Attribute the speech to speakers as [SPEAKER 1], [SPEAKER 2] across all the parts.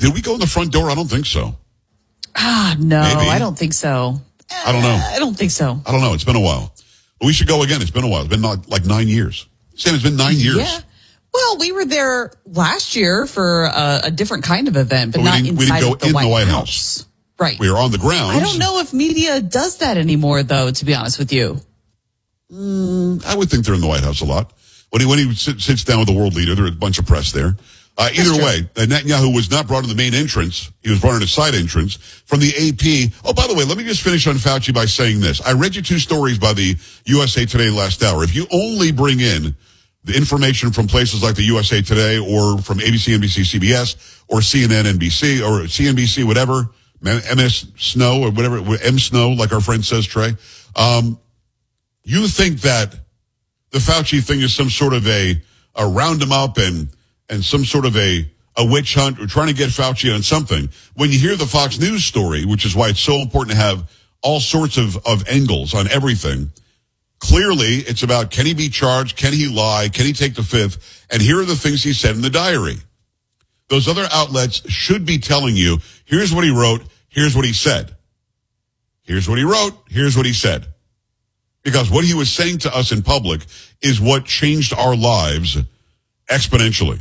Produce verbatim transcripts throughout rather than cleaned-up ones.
[SPEAKER 1] did we go in the front door? I don't think so.
[SPEAKER 2] Ah, no,
[SPEAKER 1] Maybe.
[SPEAKER 2] I don't think so.
[SPEAKER 1] I don't know.
[SPEAKER 2] I don't think so.
[SPEAKER 1] I don't know. It's been a while. But we should go again. It's been a while. It's been like, like nine years. Sam, it's been nine years.
[SPEAKER 2] Yeah. Well, we were there last year for a, a different kind of event, but,
[SPEAKER 1] but
[SPEAKER 2] not
[SPEAKER 1] we didn't,
[SPEAKER 2] inside
[SPEAKER 1] we didn't go
[SPEAKER 2] of the
[SPEAKER 1] in
[SPEAKER 2] White,
[SPEAKER 1] the White
[SPEAKER 2] House.
[SPEAKER 1] House.
[SPEAKER 2] Right.
[SPEAKER 1] We were on the ground.
[SPEAKER 2] I don't know if media does that anymore, though, to be honest with you.
[SPEAKER 1] Mm, I would think they're in the White House a lot. When he when he sit, sits down with the world leader, there's a bunch of press there. Uh, either way, uh, Netanyahu was not brought in the main entrance. He was brought in a side entrance from the A P. Oh, by the way, let me just finish on Fauci by saying this. I read you two stories by the U S A Today last hour. If you only bring in the information from places like the U S A Today or from A B C, N B C, C B S, or C N N, N B C, or C N B C, whatever, M S Snow or whatever, M Snow, like our friend says, Trey, um, you think that the Fauci thing is some sort of a, a round him up and and some sort of a, a witch hunt or trying to get Fauci on something. When you hear the Fox News story, which is why it's so important to have all sorts of, of angles on everything, clearly it's about can he be charged, can he lie, can he take the fifth, and here are the things he said in the diary. Those other outlets should be telling you, here's what he wrote, here's what he said. Here's what he wrote, here's what he said. Because what he was saying to us in public is what changed our lives exponentially.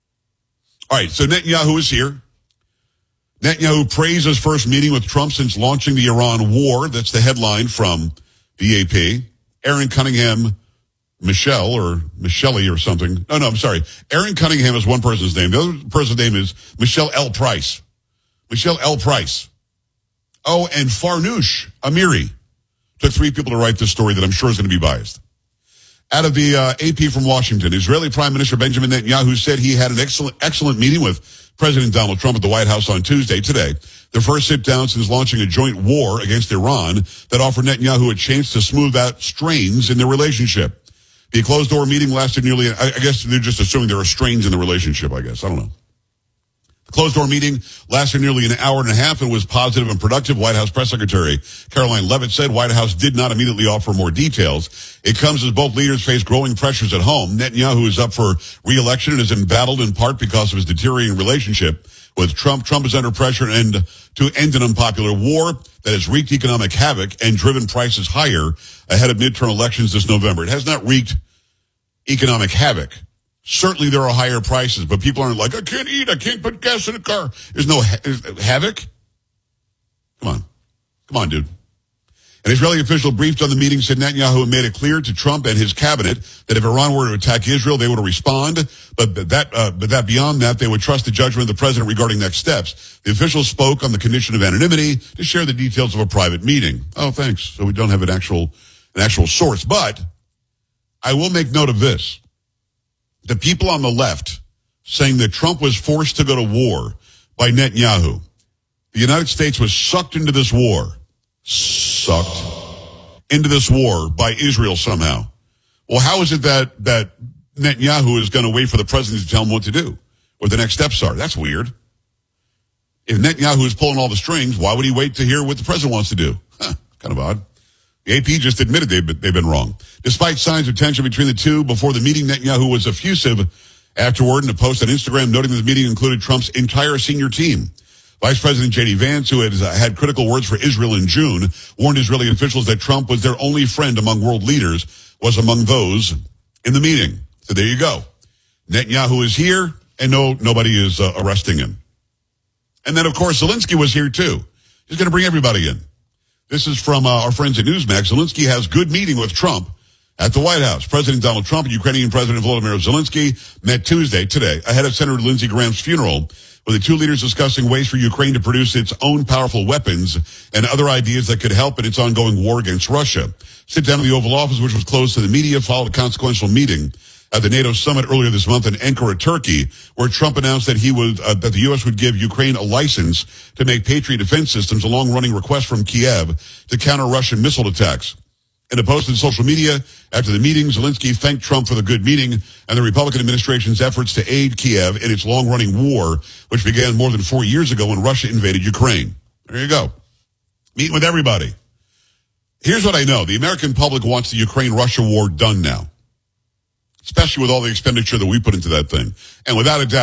[SPEAKER 1] All right, so Netanyahu is here. Netanyahu praised his first meeting with Trump since launching the Iran war. That's the headline from the A P. Aaron Cunningham, Michelle, or Michelle or something. No, no, I'm sorry. Aaron Cunningham is one person's name. The other person's name is Michelle L. Price. Michelle L. Price. Oh, and Farnoosh Amiri. Took three people to write this story that I'm sure is going to be biased. Out of the uh, A P from Washington, Israeli Prime Minister Benjamin Netanyahu said he had an excellent, excellent meeting with President Donald Trump at the White House on Tuesday, today. The first sit-down since launching a joint war against Iran that offered Netanyahu a chance to smooth out strains in their relationship. The closed-door meeting lasted nearly, I, I guess they're just assuming there are strains in the relationship, I guess. I don't know. Closed-door meeting lasted nearly an hour and a half and was positive and productive. White House Press Secretary Caroline Leavitt said White House did not immediately offer more details. It comes as both leaders face growing pressures at home. Netanyahu is up for re-election and is embattled in part because of his deteriorating relationship with Trump. Trump is under pressure and to end an unpopular war that has wreaked economic havoc and driven prices higher ahead of midterm elections this November. It has not wreaked economic havoc. Certainly there are higher prices, but people aren't like, I can't eat, I can't put gas in a car. There's no ha- havoc. Come on. Come on, dude. An Israeli official briefed on the meeting said Netanyahu made it clear to Trump and his cabinet that if Iran were to attack Israel, they would respond. But that, uh, but that beyond that, they would trust the judgment of the president regarding next steps. The official spoke on the condition of anonymity to share the details of a private meeting. Oh, thanks. So we don't have an actual, an actual source, but I will make note of this. The people on the left saying that Trump was forced to go to war by Netanyahu. The United States was sucked into this war. Sucked into this war by Israel somehow. Well, how is it that, that Netanyahu is going to wait for the president to tell him what to do? What the next steps are? That's weird. If Netanyahu is pulling all the strings, why would he wait to hear what the president wants to do? Huh, kind of odd. The A P just admitted they've been, they've been wrong. Despite signs of tension between the two before the meeting, Netanyahu was effusive afterward in a post on Instagram noting that the meeting included Trump's entire senior team. Vice President J D Vance, who had, uh, had critical words for Israel in June, warned Israeli officials that Trump was their only friend among world leaders, was among those in the meeting. So there you go. Netanyahu is here, and no, nobody is uh, arresting him. And then, of course, Zelensky was here, too. He's going to bring everybody in. This is from uh, our friends at Newsmax. Zelensky has good meeting with Trump at the White House. President Donald Trump and Ukrainian President Volodymyr Zelensky met Tuesday, today, ahead of Senator Lindsey Graham's funeral, with the two leaders discussing ways for Ukraine to produce its own powerful weapons and other ideas that could help in its ongoing war against Russia. Sit down in the Oval Office, which was closed to the media, followed a consequential meeting at the NATO summit earlier this month in Ankara, Turkey, where Trump announced that he would uh, that the U S would give Ukraine a license to make Patriot defense systems, a long-running request from Kiev to counter Russian missile attacks. In a post on social media after the meeting, Zelensky thanked Trump for the good meeting and the Republican administration's efforts to aid Kiev in its long-running war, which began more than four years ago when Russia invaded Ukraine. There you go. Meeting with everybody. Here's what I know. The American public wants the Ukraine-Russia war done now, especially with all the expenditure that we put into that thing. And without a doubt,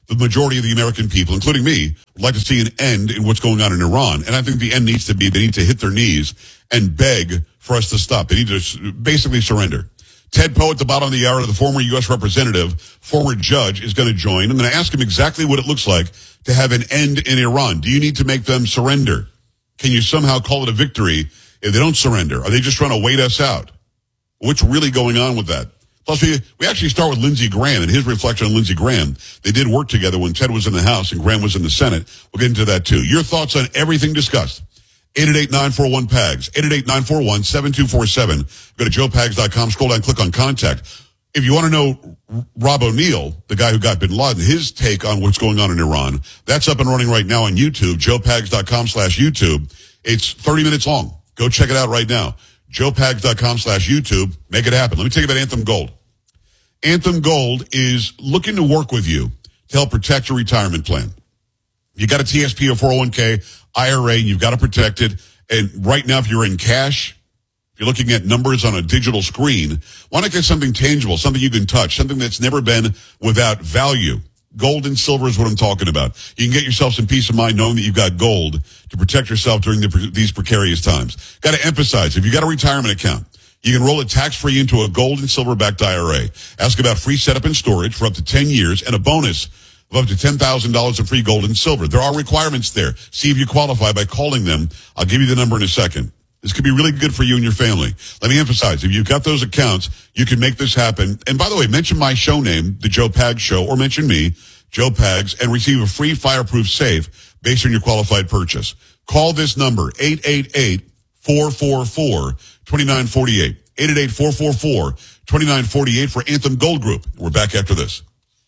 [SPEAKER 1] the majority of the American people, including me, would like to see an end in what's going on in Iran. And I think the end needs to be they need to hit their knees and beg for us to stop. They need to basically surrender. Ted Poe at the bottom of the hour, the former U S representative, former judge, is going to join. I'm going to ask him exactly what it looks like to have an end in Iran. Do you need to make them surrender? Can you somehow call it a victory if they don't surrender? Are they just trying to wait us out? What's really going on with that? Plus, we, we actually start with Lindsey Graham and his reflection on Lindsey Graham. They did work together when Ted was in the House and Graham was in the Senate. We'll get into that, too. Your thoughts on everything discussed. eight eight eight, nine four one, P A G S. eight eight eight, nine four one, seven two four seven. Go to joe pags dot com, scroll down, click on Contact. If you want to know Rob O'Neill, the guy who got bin Laden, his take on what's going on in Iran, that's up and running right now on YouTube, joe pags dot com slash YouTube. It's thirty minutes long. Go check it out right now. joe pags dot com slash YouTube. Make it happen. Let me tell you about Anthem Gold. Anthem Gold is looking to work with you to help protect your retirement plan. You got a T S P or four oh one k, I R A, and you've got to protect it. And right now, if you're in cash, if you're looking at numbers on a digital screen, why not get something tangible, something you can touch, something that's never been without value? Gold and silver is what I'm talking about. You can get yourself some peace of mind knowing that you've got gold to protect yourself during the, these precarious times. Got to emphasize, if you've got a retirement account, you can roll it tax-free into a gold and silver-backed I R A. Ask about free setup and storage for up to ten years and a bonus of up to ten thousand dollars of free gold and silver. There are requirements there. See if you qualify by calling them. I'll give you the number in a second. This could be really good for you and your family. Let me emphasize, if you've got those accounts, you can make this happen. And by the way, mention my show name, The Joe Pags Show, or mention me, Joe Pags, and receive a free fireproof safe based on your qualified purchase. Call this number, eight eight eight, four four four, two nine four eight. eight eight eight, four four four, two nine four eight for Anthem Gold Group. We're back after this.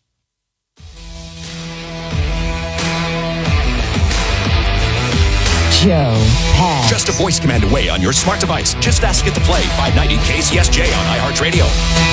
[SPEAKER 3] Joe Pags.
[SPEAKER 4] Just a voice command away on your smart device. Just ask it to play five ninety K C S J on iHeartRadio.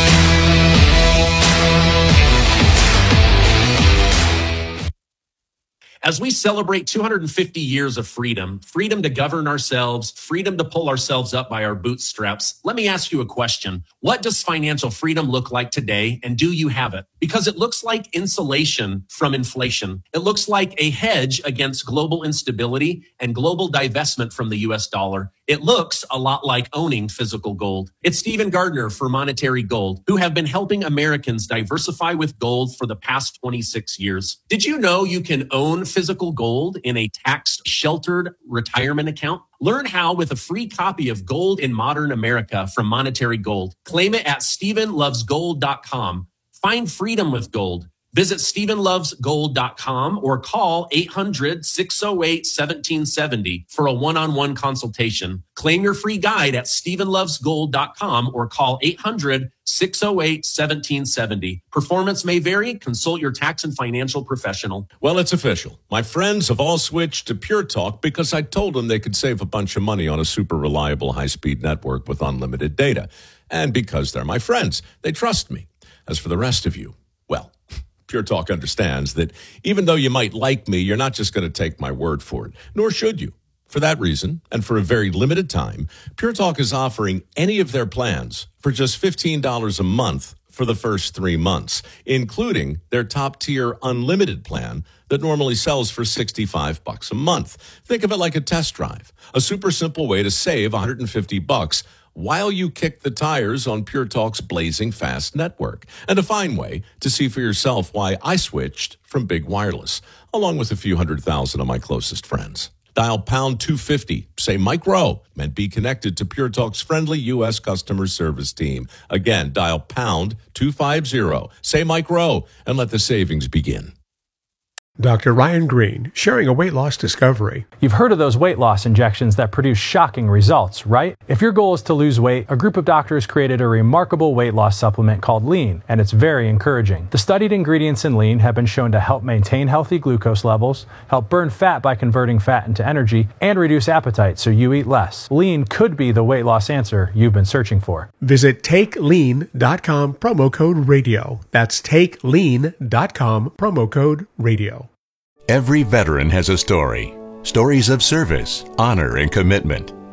[SPEAKER 5] As we celebrate two hundred fifty years of freedom, freedom to govern ourselves, freedom to pull ourselves up by our bootstraps, let me ask you a question. What does financial freedom look like today, and do you have it? Because it looks like insulation from inflation. It looks like a hedge against global instability and global divestment from the U S dollar. It looks a lot like owning physical gold. It's Stephen Gardner for Monetary Gold, who have been helping Americans diversify with gold for the past twenty-six years. Did you know you can own physical gold in a tax-sheltered retirement account? Learn how with a free copy of Gold in Modern America from Monetary Gold. Claim it at stephen loves gold dot com. Find freedom with gold. Visit stephen loves gold dot com or call eight hundred, six oh eight, one seven seven oh for a one-on-one consultation. Claim your free guide at stephen loves gold dot com or call eight hundred, six oh eight, one seven seven oh. Performance may vary. Consult your tax and financial professional.
[SPEAKER 6] Well, it's official. My friends have all switched to Pure Talk because I told them they could save a bunch of money on a super reliable high-speed network with unlimited data. And because they're my friends, they trust me. As for the rest of you, well, Pure Talk understands that even though you might like me, you're not just going to take my word for it, nor should you. For that reason, and for a very limited time, Pure Talk is offering any of their plans for just fifteen dollars a month for the first three months, including their top-tier unlimited plan that normally sells for sixty-five bucks a month. Think of it like a test drive, a super simple way to save one hundred fifty bucks while you kick the tires on Pure Talk's blazing fast network, and a fine way to see for yourself why I switched from Big Wireless, along with a few hundred thousand of my closest friends. Dial pound two fifty, say Mike Rowe, and be connected to Pure Talk's friendly U S customer service team. Again, dial pound two fifty, say Mike Rowe, and let the savings begin.
[SPEAKER 7] Doctor Ryan Green, sharing a weight loss discovery.
[SPEAKER 8] You've heard of those weight loss injections that produce shocking results, right? If your goal is to lose weight, a group of doctors created a remarkable weight loss supplement called Lean, and it's very encouraging. The studied ingredients in Lean have been shown to help maintain healthy glucose levels, help burn fat by converting fat into energy, and reduce appetite so you eat less. Lean could be the weight loss answer you've been searching for.
[SPEAKER 7] Visit take lean dot com, promo code radio. That's take lean dot com, promo code radio.
[SPEAKER 9] Every veteran has a story. Stories of service, honor, and commitment.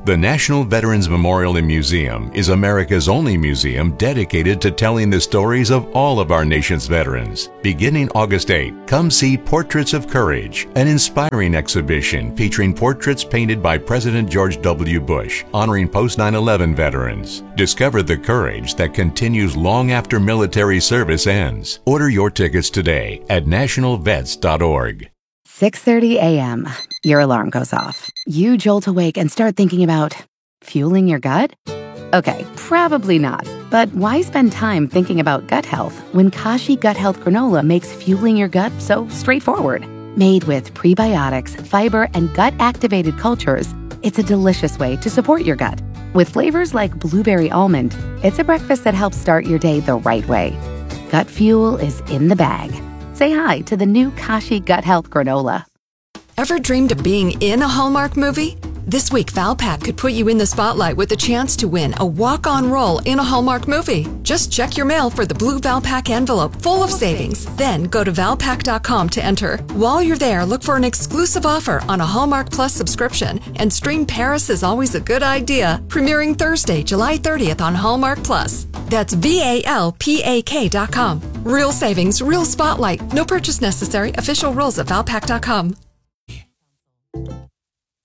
[SPEAKER 3] The National Veterans Memorial and Museum is America's only museum dedicated to telling the stories of all of our nation's veterans. Beginning August eighth, come see Portraits of Courage, an inspiring exhibition featuring portraits painted by President George W. Bush, honoring post nine eleven veterans. Discover the courage that continues long after military service ends. Order your tickets today at national vets dot org.
[SPEAKER 9] six thirty a.m. Your alarm goes off. You jolt awake and start thinking about fueling your gut? Okay, probably not. But why spend time thinking about gut health when Kashi Gut Health Granola makes fueling your gut so straightforward? Made with prebiotics, fiber, and gut-activated cultures, it's a delicious way to support your gut. With flavors like blueberry almond, it's a breakfast that helps start your day the right way. Gut fuel is in the bag. Say hi to the new Kashi Gut Health Granola.
[SPEAKER 10] Ever dreamed of being in a Hallmark movie? This week, Valpak could put you in the spotlight with a chance to win a walk-on role in a Hallmark movie. Just check your mail for the blue Valpak envelope full of savings. Then go to valpak dot com to enter. While you're there, look for an exclusive offer on a Hallmark Plus subscription and stream Paris is Always a Good Idea, premiering Thursday, July thirtieth on Hallmark Plus. That's V A L P A K dot com. Real savings, real spotlight. No purchase necessary. Official rules at valpak dot com.